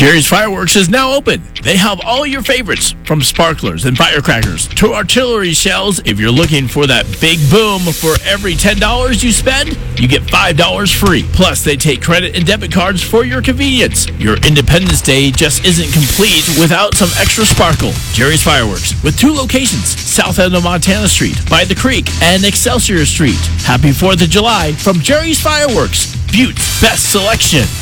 Jerry's Fireworks is now open. They have all your favorites, from sparklers and firecrackers to artillery shells. If you're looking for that big boom, for every $10 you spend, you get $5 free. Plus, they take credit and debit cards for your convenience. Your Independence Day just isn't complete without some extra sparkle. Jerry's Fireworks, with 2 locations, south end of Montana Street, by the creek, and Excelsior Street. Happy 4th of July from Jerry's Fireworks, Butte's best selection.